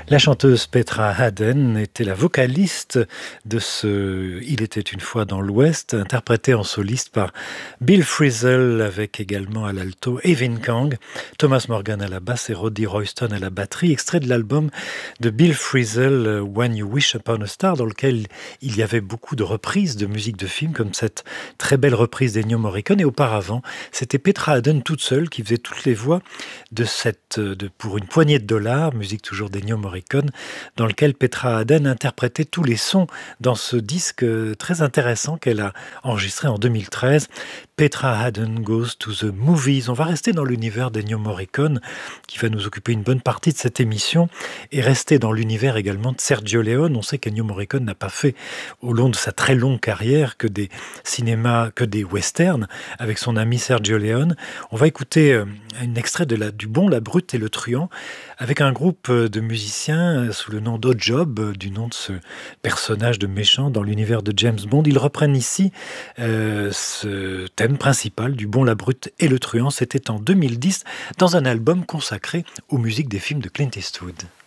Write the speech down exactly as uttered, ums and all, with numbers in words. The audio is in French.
La chanteuse Petra Haden était la vocaliste de ce Il était une fois dans l'Ouest, interprété en soliste par Bill Frisell avec également à l'alto Evan Kang, Thomas Morgan à la basse et Roddy Royston à la batterie, extrait de l'album de Bill Frisell When You Wish Upon a Star, dans lequel il y avait beaucoup de reprises de musique de film, comme cette très belle reprise d'Ennio Morricone. Et auparavant, c'était Petra Haden toute seule qui faisait toutes les voix de cette, de, pour une poignée de dollars, musique toujours d'Ennio Morricone, dans lequel Petra Haden interprétait tous les sons dans ce disque très intéressant qu'elle a enregistré en deux mille treize. Petra Haden Goes to the Movies. On va rester dans l'univers d'Ennio Morricone, qui va nous occuper une bonne partie de cette émission, et rester dans l'univers également de Sergio Leone. On sait qu'Ennio Morricone n'a pas fait, au long de sa très longue carrière, que des cinémas, que des westerns, avec son ami Sergio Leone. On va écouter un extrait de la, du Bon, la Brute et le Truand, avec un groupe de musiciens sous le nom d'Oddjob, du nom de ce personnage de méchant dans l'univers de James Bond. Ils reprennent ici euh, ce thème principal du Bon, la Brute et le Truand. C'était en deux mille dix dans un album consacré aux musiques des films de Clint Eastwood.